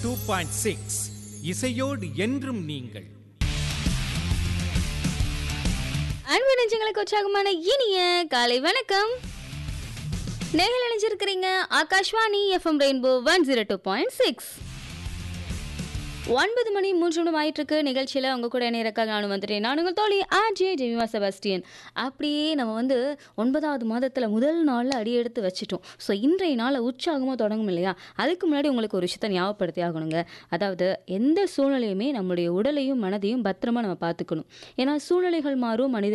102.6 இசையோடு என்றும் நீங்கள். அன்பு நெஞ்சங்களுக்கு உற்சாகமான இனிய காலை வணக்கம். நேரில் இணைஞ்சிருக்கிறீங்க ஆகாஷ்வாணி எஃப்எம் ரெயின்போ 102.6. 9 மணி 3 நிமிடம் ஆயிட்டு இருக்கு. நிகழ்ச்சியில் உங்க கூட இணையறக்காக நானும் வந்துட்டேன். நான் உங்கள் தோழி ஆர்ஜே ஜெமிமா செபாஸ்டியன். அப்படியே நம்ம 9வது மாதத்தில் முதல் நாளில் அடியெடுத்து வச்சுட்டோம். ஸோ இன்றைய நாளை உற்சாகமாக தொடங்கும் இல்லையா? அதுக்கு முன்னாடி உங்களுக்கு ஒரு விஷயத்தை ஞாபகப்படுத்தி ஆகணுங்க. அதாவது எந்த சூழ்நிலையுமே நம்மளுடைய உடலையும் மனதையும் பத்திரமா நம்ம பார்த்துக்கணும். ஏன்னா சூழ்நிலைகள் மாறும், மனித